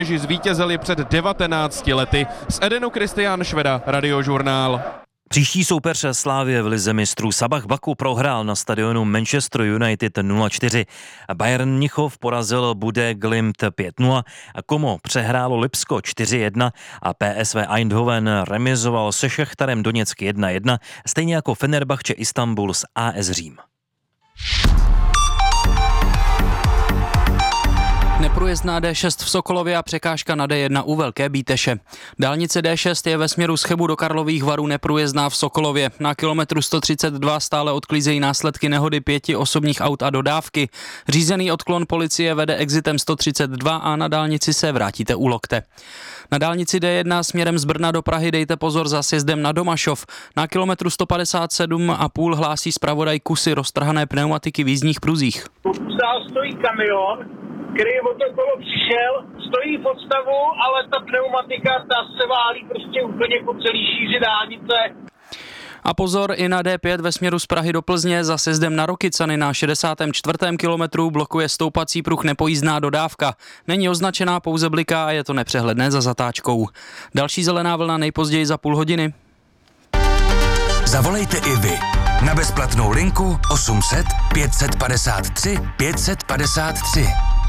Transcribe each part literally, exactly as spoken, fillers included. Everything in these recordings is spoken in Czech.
zvítězili před devatenácti lety. Z Edenu Kristián Šveda, Radiožurnál. Příští soupeř Slavie v lize mistrů Sabah Baku prohrál na stadionu Manchester United nula čtyři. Bayern Mnichov porazil Bude Glimt pět nula, Como přehrálo Lipsko čtyři jedna a P S V Eindhoven remizoval se Šachtarem Doněck jedna jedna, stejně jako Fenerbahce Istanbul s A S Řím. Neprůjezdná D šest v Sokolově a překážka na D jedna u Velké Bíteše. Dálnice D šest je ve směru z Chebu do Karlových Varů neprůjezdná v Sokolově. Na kilometru sto třicet dva stále odklízejí následky nehody pěti osobních aut a dodávky. Řízený odklon policie vede exitem sto třicet dva a na dálnici se vrátíte u Lokte. Na dálnici D jedna směrem z Brna do Prahy dejte pozor za sjezdem na Domašov. Na kilometru sto padesát sedm a půl hlásí zpravodaj kusy roztrhané pneumatiky v jízdních pruzích. Stál stojí kamion, který od toho kolo přišel, stojí v odstavu, ale ta pneumatika ta se válí prostě úplně po celý šíři dálnice. A pozor i na D pět ve směru z Prahy do Plzně za sjezdem na Rokycany na šedesátém čtvrtém kilometru blokuje stoupací pruh nepojízdná dodávka. Není označená, pouze bliká a je to nepřehledné za zatáčkou. Další zelená vlna nejpozději za půl hodiny. Zavolejte i vy na bezplatnou linku osm set pět set padesát tři pět set padesát tři.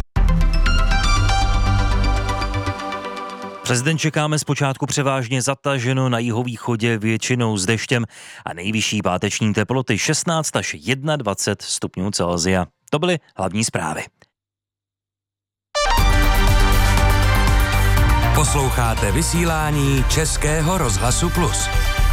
Přes den čekáme zpočátku převážně zataženo, na jihovýchodě většinou s deštěm a nejvyšší páteční teploty šestnáct až dvacet jedna stupňů Celsia. To byly hlavní zprávy. Posloucháte vysílání Českého rozhlasu Plus.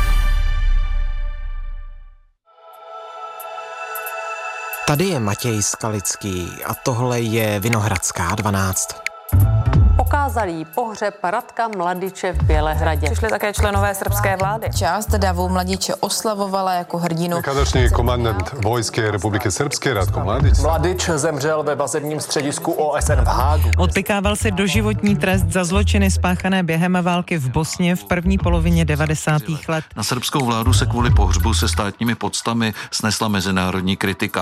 Tady je Matěj Skalický a tohle je Vinohradská dvanáct. Pokázalý pohřeb Radka Mladiče v Bělehradě. Přišli také členové srbské vlády. Část davu Mladiče oslavovala jako hrdinu. Nekadašnji komandant Vojske Republiky Srbské Ratko Mladič. Mladič zemřel ve vazebním středisku O S N v Hágu. Odpykával si doživotní trest za zločiny spáchané během války v Bosně v první polovině devadesátých let. Na srbskou vládu se kvůli pohřbu se státními poctami snesla mezinárodní kritika.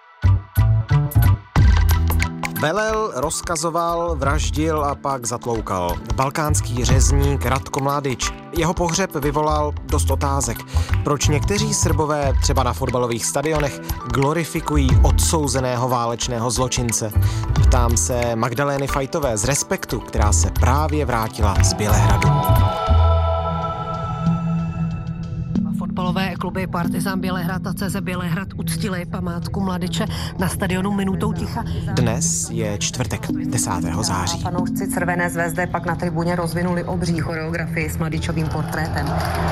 Velel, rozkazoval, vraždil a pak zatloukal. Balkánský řezník Ratko Mladič. Jeho pohřeb vyvolal dost otázek. Proč někteří Srbové, třeba na fotbalových stadionech, glorifikují odsouzeného válečného zločince? Ptám se Magdalény Fajtové z Respektu, která se právě vrátila z Bělehradu. Fotbalové kluby Partizán Bělehrad a C Z Bělehrad uctili památku Mladiče na stadionu minutou ticha. Dnes je čtvrtek, desátého září. Fanoušci Červené zvezdy pak na tribuně rozvinuli obří choreografii s Mladičovým portrétem.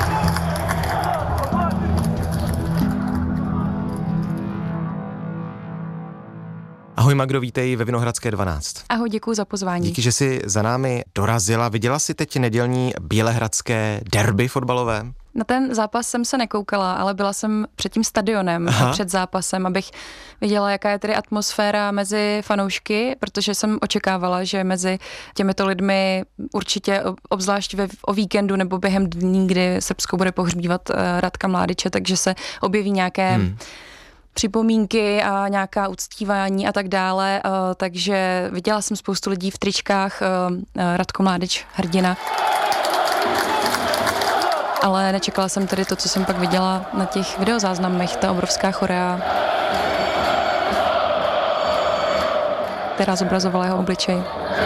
Ahoj Magdo, vítej ve Vinohradské dvanáct. Ahoj, děkuji za pozvání. Díky, že jsi za námi dorazila. Viděla jsi teď nedělní bělehradské derby fotbalové? Na ten zápas jsem se nekoukala, ale byla jsem před tím stadionem, před zápasem, abych viděla, jaká je tedy atmosféra mezi fanoušky, protože jsem očekávala, že mezi těmito lidmi určitě obzvlášť ve, o víkendu nebo během dní, kdy Srbsko bude pohřbívat uh, Radka Mladiče, takže se objeví nějaké hmm. připomínky a nějaká uctívání a tak dále, uh, takže viděla jsem spoustu lidí v tričkách uh, uh, Radko Mladič, hrdina. Ale nečekala jsem tedy to, co jsem pak viděla na těch videozáznamech, ta obrovská chorea, která zobrazovala jeho obličej.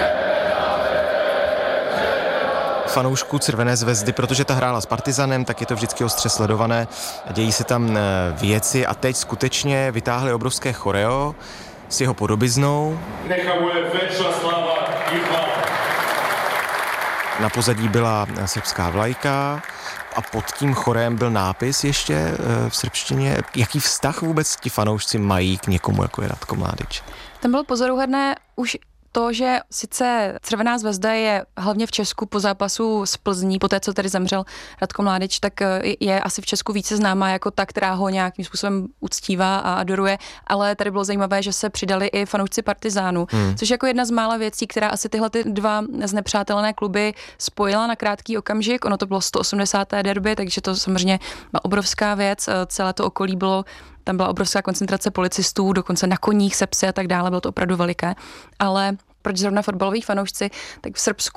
Fanoušku Červené zvezdy, protože ta hrála s Partizanem, tak je to vždycky ostře sledované. Dějí se tam věci a teď skutečně vytáhli obrovské choreo s jeho podobiznou. Na pozadí byla srbská vlajka a pod tím chorem byl nápis ještě v srbštině. Jaký vztah vůbec ti fanoušci mají k někomu, jako je Ratko Mladič? Tam bylo pozoruhodné už to, že sice Červená zvezda je hlavně v Česku po zápasu s Plzní, po té, co tady zemřel Ratko Mladič, tak je asi v Česku více známá jako ta, která ho nějakým způsobem uctívá a adoruje, ale tady bylo zajímavé, že se přidali i fanoušci Partizánu, hmm. což je jako jedna z mála věcí, která asi tyhle ty dva znepřátelené kluby spojila na krátký okamžik. Ono to bylo sto osmdesáté derby, takže to samozřejmě byla obrovská věc, celé to okolí bylo. Tam byla obrovská koncentrace policistů, dokonce na koních, se psy a tak dále, bylo to opravdu veliké. Ale proč zrovna fotbaloví fanoušci, tak v Srbsku